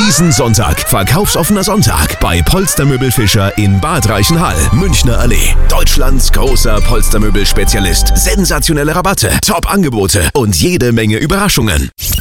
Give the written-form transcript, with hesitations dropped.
Diesen Sonntag verkaufsoffener Sonntag bei Polstermöbel Fischer in Bad Reichenhall, Münchner Allee. Deutschlands großer Polstermöbel-Spezialist. Sensationelle Rabatte, Top-Angebote und jede Menge Überraschungen.